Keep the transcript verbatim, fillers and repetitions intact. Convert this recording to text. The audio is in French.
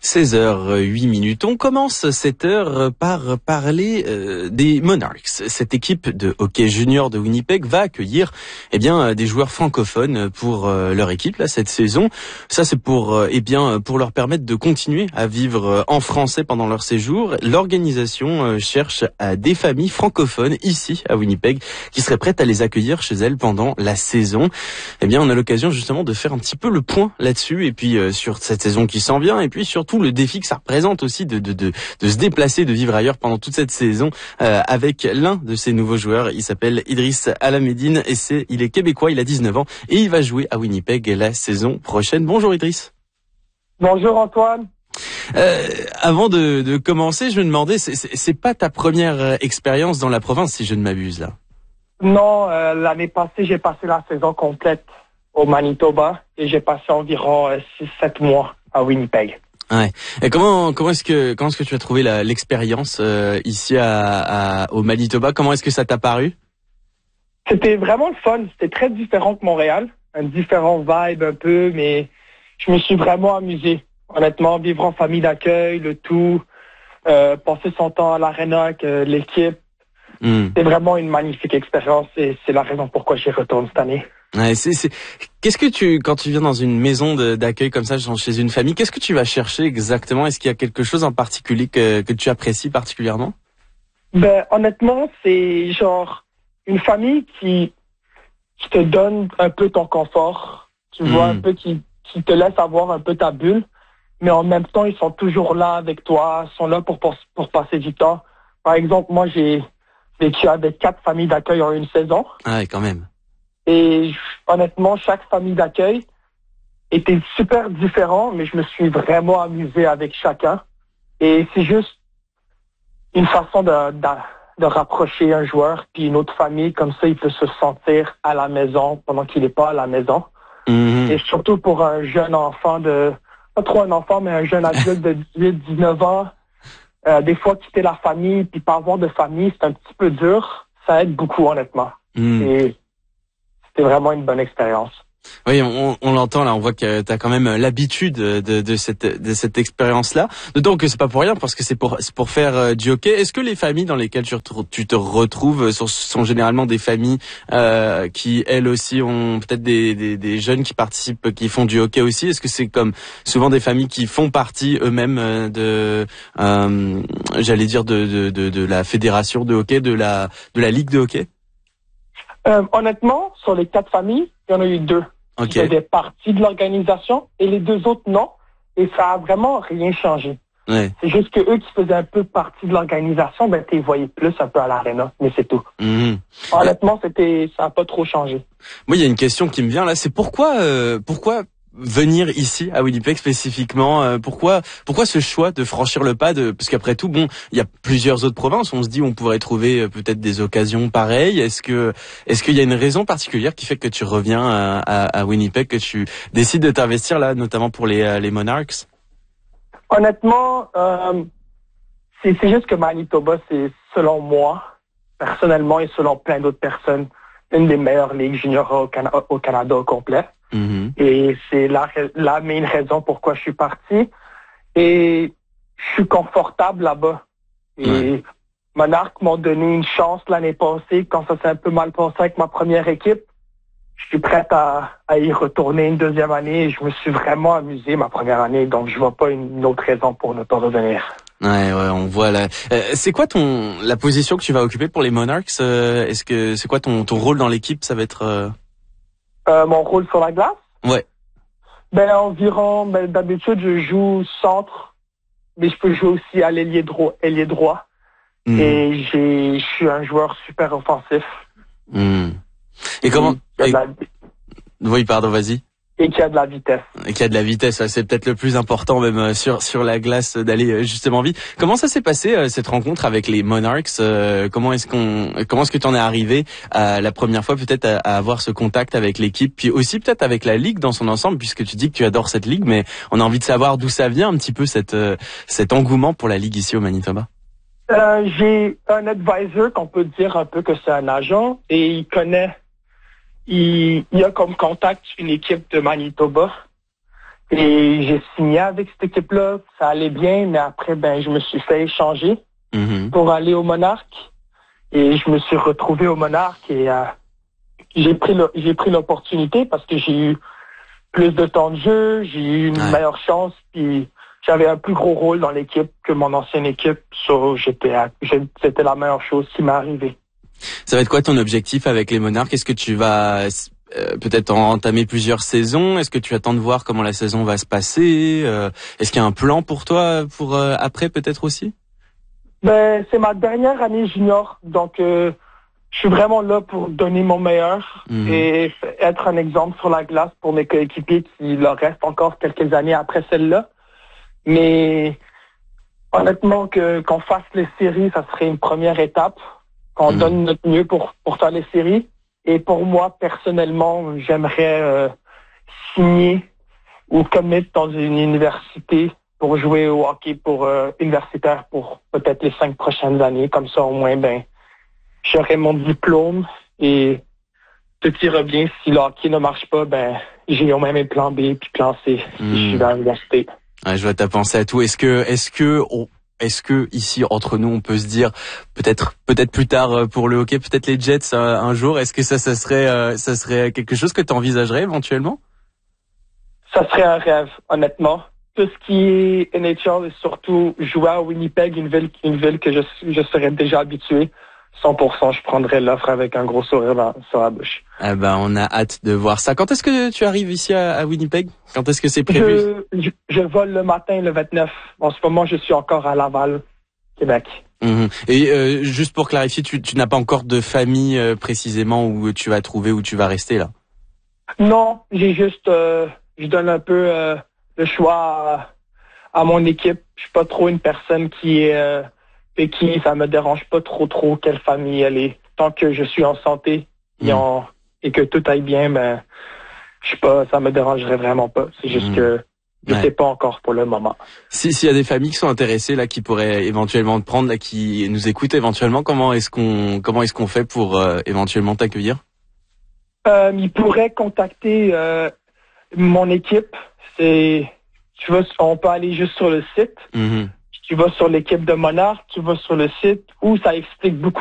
seize heures huit minutes. On commence cette heure par parler euh, des Monarchs. Cette équipe de hockey junior de Winnipeg va accueillir eh bien des joueurs francophones pour euh, leur équipe là cette saison. Ça c'est pour euh, eh bien pour leur permettre de continuer à vivre en français pendant leur séjour. L'organisation euh, cherche à des familles francophones ici à Winnipeg qui seraient prêtes à les accueillir chez elles pendant la saison. Eh bien on a l'occasion justement de faire un petit peu le point là-dessus et puis euh, sur cette saison qui s'en vient et puis surtout le défi que ça représente aussi de, de, de, de se déplacer, de vivre ailleurs pendant toute cette saison euh, avec l'un de ces nouveaux joueurs. Il s'appelle Idriss Alamedine et c'est, il est québécois, il a dix-neuf ans et il va jouer à Winnipeg la saison prochaine. Bonjour Idriss. Bonjour Antoine. Euh, avant de, de commencer, je me demandais, c'est, c'est, c'est pas ta première expérience dans la province si je ne m'abuse là? Non, euh, l'année passée, j'ai passé la saison complète au Manitoba et j'ai passé environ euh, six sept mois à Winnipeg. Ouais. Et comment comment est-ce que comment est-ce que tu as trouvé la, l'expérience euh, ici à, à au Manitoba? Comment est-ce que ça t'a paru? C'était vraiment le fun. C'était très différent que Montréal, un différent vibe un peu, mais je me suis vraiment amusé. Honnêtement, vivre en famille d'accueil, le tout, euh, passer son temps à l'aréna avec euh, l'équipe, mm. C'est vraiment une magnifique expérience et c'est la raison pourquoi j'y retourne cette année. Ouais, c'est, c'est... Qu'est-ce que tu, quand tu viens dans une maison de, d'accueil comme ça, chez une famille, qu'est-ce que tu vas chercher exactement? Est-ce qu'il y a quelque chose en particulier que, que tu apprécies particulièrement? Ben, honnêtement, c'est genre une famille qui, qui te donne un peu ton confort, tu mmh. vois, un peu qui, qui te laisse avoir un peu ta bulle, mais en même temps, ils sont toujours là avec toi, sont là pour, pour, pour passer du temps. Par exemple, moi, j'ai vécu avec quatre familles d'accueil en une saison. Ah ouais, quand même. Et honnêtement, chaque famille d'accueil était super différent, mais je me suis vraiment amusé avec chacun. Et c'est juste une façon de, de, de rapprocher un joueur puis une autre famille, comme ça il peut se sentir à la maison pendant qu'il n'est pas à la maison. Mm-hmm. Et surtout pour un jeune enfant de, pas trop un enfant, mais un jeune adulte de dix-huit dix-neuf ans, euh, des fois quitter la famille puis pas avoir de famille, c'est un petit peu dur. Ça aide beaucoup, honnêtement. Mm. Et c'était vraiment une bonne expérience. Oui, on, on l'entend là, on voit que tu as quand même l'habitude de, de cette de cette expérience-là. D'autant que c'est pas pour rien, parce que c'est pour c'est pour faire euh, du hockey. Est-ce que les familles dans lesquelles tu, tu te retrouves sont, sont généralement des familles euh, qui elles aussi ont peut-être des, des des jeunes qui participent, qui font du hockey aussi? Est-ce que c'est comme souvent des familles qui font partie eux-mêmes de euh, j'allais dire de, de de de la fédération de hockey, de la de la ligue de hockey? Euh, honnêtement, sur les quatre familles, il y en a eu deux okay. qui faisaient partie de l'organisation et les deux autres non. Et ça a vraiment rien changé. Ouais. C'est juste que eux qui faisaient un peu partie de l'organisation, ben tu les voyais plus un peu à l'aréna, mais c'est tout. Mmh. Honnêtement, c'était ça a pas trop changé. Moi, il y a une question qui me vient là, c'est pourquoi euh, pourquoi venir ici à Winnipeg spécifiquement, euh, pourquoi pourquoi ce choix de franchir le pas de parce qu'après tout bon il y a plusieurs autres provinces, on se dit on pourrait trouver euh, peut-être des occasions pareilles. Est-ce que est-ce qu'il y a une raison particulière qui fait que tu reviens à, à, à Winnipeg, que tu décides de t'investir là, notamment pour les euh, les Monarchs? Honnêtement, euh, c'est c'est juste que Manitoba, c'est selon moi personnellement et selon plein d'autres personnes une des meilleures ligues juniors au, Cana- au Canada au complet. Mm-hmm. Et c'est la, la main raison pourquoi je suis parti. Et je suis confortable là-bas. Et ouais. Monarchs m'ont donné une chance l'année passée, quand ça s'est un peu mal passé avec ma première équipe. Je suis prête à, à y retourner une deuxième année. Et je me suis vraiment amusé ma première année, donc je vois pas une autre raison pour ne pas revenir. Ouais, ouais, on voit là. Euh, c'est quoi ton la position que tu vas occuper pour les Monarchs? euh, Est-ce que c'est quoi ton ton rôle dans l'équipe? Ça va être euh... Euh, mon rôle sur la glace? Ouais. Ben, environ, ben, d'habitude, je joue centre, mais je peux jouer aussi à l'ailier droit, ailier droit. Mmh. Et j'ai, je suis un joueur super offensif. Mmh. Et, et comment, et... La... Oui, pardon, vas-y. Et qui a de la vitesse. Et qui a de la vitesse, c'est peut-être le plus important même sur sur la glace d'aller justement vite. Comment ça s'est passé cette rencontre avec les Monarchs? Comment est-ce qu'on comment est-ce que tu en es arrivé à la première fois peut-être à, à avoir ce contact avec l'équipe, puis aussi peut-être avec la ligue dans son ensemble, puisque tu dis que tu adores cette ligue, mais on a envie de savoir d'où ça vient un petit peu cette cet engouement pour la ligue ici au Manitoba. Euh, j'ai un advisor qu'on peut dire un peu que c'est un agent et il connaît. Il, il a comme contact une équipe de Manitoba Et j'ai signé avec cette équipe-là, ça allait bien, mais après, ben, je me suis fait échanger mm-hmm. pour aller au Monarques. Et je me suis retrouvé au Monarques et euh, j'ai pris le, j'ai pris l'opportunité parce que j'ai eu plus de temps de jeu, j'ai eu une ouais. meilleure chance, puis j'avais un plus gros rôle dans l'équipe que mon ancienne équipe. So, j'étais, à, c'était la meilleure chose qui m'est arrivée. Ça va être quoi ton objectif avec les Monarques? Est-ce que tu vas euh, peut-être entamer plusieurs saisons? Est-ce que tu attends de voir comment la saison va se passer? euh, Est-ce qu'il y a un plan pour toi pour euh, après peut-être aussi? Ben, c'est ma dernière année junior, donc euh, je suis vraiment là pour donner mon meilleur mmh. et être un exemple sur la glace pour mes coéquipiers qui leur restent encore quelques années après celle-là. Mais honnêtement, que qu'on fasse les séries, ça serait une première étape, qu'on mmh. donne notre mieux pour pour faire les séries. Et pour moi, personnellement, j'aimerais euh, signer ou commettre dans une université pour jouer au hockey pour euh, universitaire pour peut-être les cinq prochaines années. Comme ça, au moins, ben, j'aurai mon diplôme et tout ira bien. Si le hockey ne marche pas, ben, j'ai au même un plan B puis plan C si mmh. je suis dans l'université. Ouais, je vois ta pensée à tout. Est-ce que, est-ce que, on, est-ce que ici entre nous, on peut se dire peut-être, peut-être plus tard pour le hockey, peut-être les Jets euh, un jour. Est-ce que ça, ça serait, euh, ça serait quelque chose que tu envisagerais éventuellement? Ça serait un rêve, honnêtement. Tout ce qui est N H L et surtout jouer à Winnipeg, une ville, une ville que je, je serais déjà habitué. cent pour cent, je prendrais l'offre avec un gros sourire dans, sur la bouche. Ah ben, on a hâte de voir ça. Quand est-ce que tu arrives ici à, à Winnipeg? Quand est-ce que c'est prévu? Je, je, je vole le matin, le vingt-neuf. En ce moment, je suis encore à Laval, Québec. Mmh. Et euh, juste pour clarifier, tu, tu n'as pas encore de famille euh, précisément où tu vas trouver, où tu vas rester là? Non, j'ai juste, euh, je donne un peu euh, le choix à, à mon équipe. Je suis pas trop une personne qui est euh, picky, ça me dérange pas trop trop quelle famille elle est. Tant que je suis en santé mmh. et, en, et que tout aille bien, ben je sais pas, ça me dérangerait vraiment pas. C'est juste mmh. que je ouais. sais pas encore pour le moment. Si s'il y a des familles qui sont intéressées là, qui pourraient éventuellement te prendre, là, qui nous écoutent éventuellement, comment est-ce qu'on comment est-ce qu'on fait pour euh, éventuellement t'accueillir? Euh, ils pourraient contacter euh, mon équipe. C'est, tu vas, on peut aller juste sur le site. Mmh. Tu vas sur l'équipe de Monarques, tu vas sur le site où ça explique beaucoup